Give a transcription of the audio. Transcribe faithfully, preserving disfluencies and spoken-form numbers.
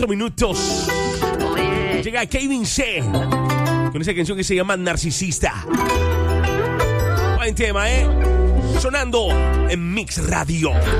minutos. Llega Kevin C con esa canción que se llama Narcisista. Buen tema, ¿eh? Sonando en Mix Radio.